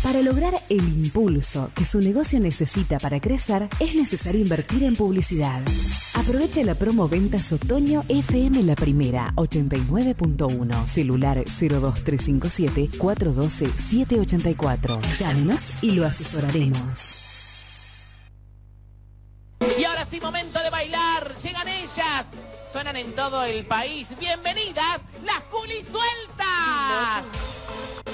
Para lograr el impulso que su negocio necesita para crecer, es necesario invertir en publicidad. Aprovecha la promo Ventas Otoño FM La Primera, 89.1, celular 02357 412 784. Llámenos y lo asesoraremos. Y ahora sí, momento de bailar. Llegan ellas. Suenan en todo el país. Bienvenidas, las Culisueltas.